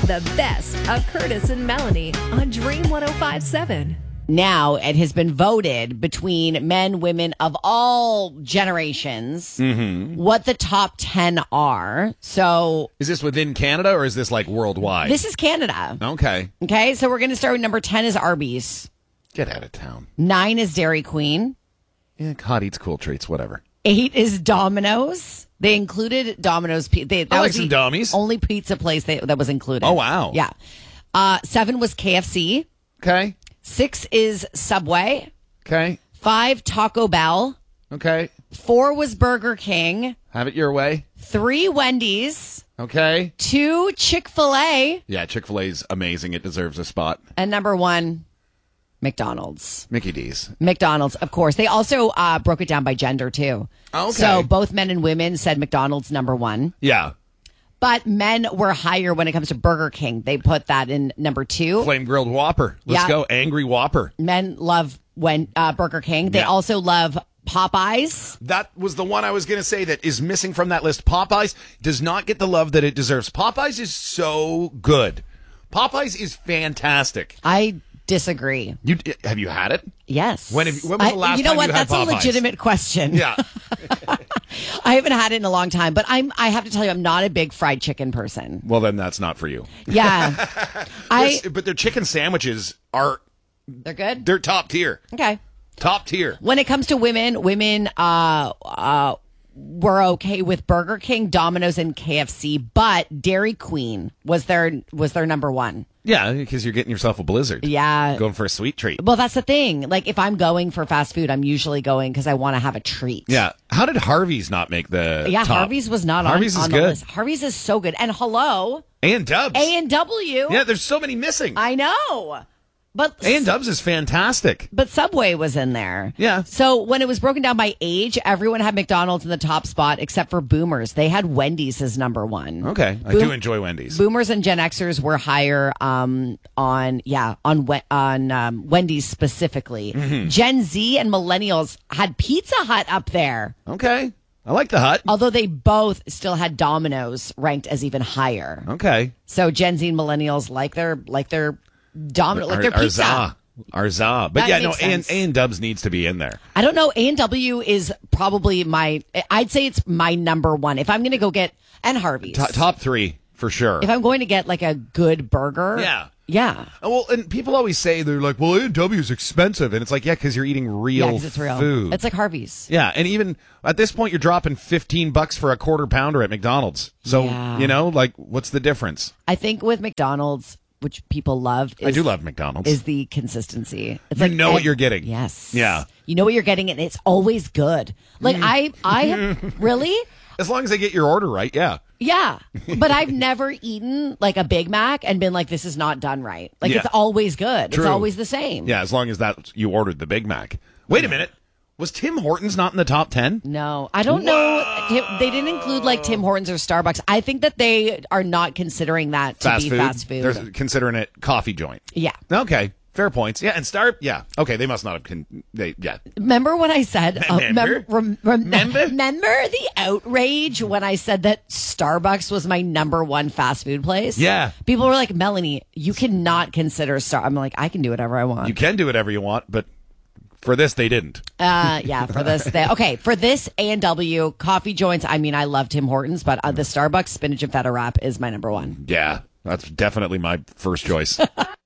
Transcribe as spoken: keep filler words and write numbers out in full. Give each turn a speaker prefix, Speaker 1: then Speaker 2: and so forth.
Speaker 1: the best of Curtis and Melanie on Dream one oh five point seven.
Speaker 2: Now it has been voted between men, women of all generations
Speaker 3: Mm-hmm.
Speaker 2: what the top ten are. So
Speaker 3: Is this within Canada or is this like worldwide?
Speaker 2: this is Canada.
Speaker 3: Okay.
Speaker 2: Okay, so we're going to start with number ten is Arby's.
Speaker 3: Get out of town.
Speaker 2: Nine is Dairy Queen.
Speaker 3: Yeah, Hot Eats Cool Treats, whatever.
Speaker 2: Eight is Domino's. They included Domino's. Pe- they, that
Speaker 3: I like
Speaker 2: was
Speaker 3: some
Speaker 2: the
Speaker 3: Dommies.
Speaker 2: only pizza place they, that was included.
Speaker 3: Oh, wow.
Speaker 2: Yeah. Uh, seven was K F C.
Speaker 3: Okay.
Speaker 2: Six is Subway.
Speaker 3: Okay.
Speaker 2: Five, Taco Bell.
Speaker 3: Okay.
Speaker 2: Four was Burger King.
Speaker 3: Have it your way.
Speaker 2: Three, Wendy's.
Speaker 3: Okay.
Speaker 2: Two, Chick-fil-A.
Speaker 3: Yeah, Chick-fil-A's amazing. It deserves a spot.
Speaker 2: And number one, McDonald's.
Speaker 3: Mickey D's.
Speaker 2: McDonald's, of course. They also uh, broke it down by gender, too.
Speaker 3: Okay.
Speaker 2: So both men and women said McDonald's number one.
Speaker 3: Yeah.
Speaker 2: But men were higher when it comes to Burger King. They put that in number two.
Speaker 3: Flame grilled Whopper. Let's
Speaker 2: Yeah.
Speaker 3: go. Angry Whopper.
Speaker 2: Men love when uh, Burger King. They
Speaker 3: Yeah.
Speaker 2: also love Popeyes.
Speaker 3: That was the one I was going to say that is missing from that list. Popeyes does not get the love that it deserves. Popeyes is so good. Popeyes is fantastic.
Speaker 2: I disagree.
Speaker 3: You have you had it?
Speaker 2: Yes.
Speaker 3: When have you- when was the
Speaker 2: I-
Speaker 3: last
Speaker 2: you know
Speaker 3: time
Speaker 2: what?
Speaker 3: you had
Speaker 2: That's a
Speaker 3: Popeyes?
Speaker 2: legitimate question.
Speaker 3: Yeah.
Speaker 2: I haven't had it in a long time, but I'm. I have to tell you, I'm not a big fried chicken person.
Speaker 3: Well, then that's not for you.
Speaker 2: Yeah, I.
Speaker 3: There's- but their chicken sandwiches are
Speaker 2: They're good.
Speaker 3: they're top tier.
Speaker 2: Okay.
Speaker 3: Top tier.
Speaker 2: When it comes to women, women uh, uh, were okay with Burger King, Domino's, and K F C, but Dairy Queen was their was their number one.
Speaker 3: Yeah, because you're getting yourself a blizzard.
Speaker 2: Yeah.
Speaker 3: Going for a sweet treat.
Speaker 2: Well, that's the thing. Like, if I'm going for fast food, I'm usually going because I want to have a treat.
Speaker 3: Yeah. How did Harvey's not make the
Speaker 2: Yeah,
Speaker 3: top?
Speaker 2: Harvey's was not on,
Speaker 3: Harvey's is
Speaker 2: on the
Speaker 3: good.
Speaker 2: list. Harvey's is so good. And hello,
Speaker 3: A and Dubs.
Speaker 2: A and W.
Speaker 3: Yeah, there's so many missing.
Speaker 2: I know. But
Speaker 3: A and Dubs is fantastic.
Speaker 2: But Subway was in there.
Speaker 3: Yeah.
Speaker 2: So when it was broken down by age, everyone had McDonald's in the top spot except for Boomers. They had Wendy's as number one.
Speaker 3: Okay. I
Speaker 2: Boom-
Speaker 3: do enjoy Wendy's.
Speaker 2: Boomers and Gen Xers were higher um, on yeah on We- on um, Wendy's specifically.
Speaker 3: Mm-hmm.
Speaker 2: Gen Z and Millennials had Pizza Hut up there,
Speaker 3: Okay. I like the Hut.
Speaker 2: although they both still had Domino's ranked as even higher.
Speaker 3: Okay.
Speaker 2: So Gen Z and Millennials like their like their Domino like their
Speaker 3: Our-
Speaker 2: pizza.
Speaker 3: Arza. Arza. But
Speaker 2: That
Speaker 3: yeah, no,
Speaker 2: makes
Speaker 3: A and,
Speaker 2: sense.
Speaker 3: A and Dubs needs to be in there.
Speaker 2: I don't know. A and W is probably my. I'd say it's my number one. If I'm going to go get and Harvey's.
Speaker 3: Top, top three for sure.
Speaker 2: If I'm going to get like a good burger.
Speaker 3: Yeah.
Speaker 2: Yeah.
Speaker 3: Oh, well, and people always say they're like, well, A and W is expensive. And it's like, yeah, because you're eating real
Speaker 2: Yeah, 'cause it's real.
Speaker 3: food.
Speaker 2: It's like Harvey's.
Speaker 3: Yeah, and even at this point, you're dropping fifteen bucks for a quarter pounder at McDonald's. So,
Speaker 2: Yeah.
Speaker 3: you know, like, what's the difference?
Speaker 2: I think with McDonald's, which people love, is,
Speaker 3: I do love McDonald's.
Speaker 2: is the consistency. It's
Speaker 3: You
Speaker 2: like
Speaker 3: know what
Speaker 2: ev-
Speaker 3: you're getting.
Speaker 2: Yes.
Speaker 3: Yeah.
Speaker 2: You know what you're getting, and it's always good. Like I, I have really.
Speaker 3: As long as they get your order right, yeah.
Speaker 2: Yeah, but I've never eaten like a Big Mac and been like, this is not done right. Like
Speaker 3: Yeah.
Speaker 2: it's always good.
Speaker 3: True.
Speaker 2: It's always the same.
Speaker 3: Yeah, as long as that you ordered the Big Mac. Wait a minute. Was Tim Hortons not in the top ten?
Speaker 2: No, I don't know. Tim- They didn't include like Tim Hortons or Starbucks. I think that they are not considering that to
Speaker 3: Fast
Speaker 2: be
Speaker 3: food?
Speaker 2: fast food.
Speaker 3: They're considering it coffee joint.
Speaker 2: Yeah.
Speaker 3: Okay. Fair points. Yeah, and Star, yeah. Okay, they must not have, con- they, yeah.
Speaker 2: Remember when I said, uh,
Speaker 3: Remember?
Speaker 2: mem- rem- rem-
Speaker 3: Remember?
Speaker 2: remember the outrage when I said that Starbucks was my number one fast food place?
Speaker 3: Yeah.
Speaker 2: People were like, Melanie, you cannot consider Star. I'm like, I can do whatever I want.
Speaker 3: You can do whatever you want, but for this, they didn't.
Speaker 2: Uh, yeah, for this, they, okay, for this A and W coffee joints. I mean, I love Tim Hortons, but uh, the Starbucks spinach and feta wrap is my number one.
Speaker 3: Yeah, that's definitely my first choice.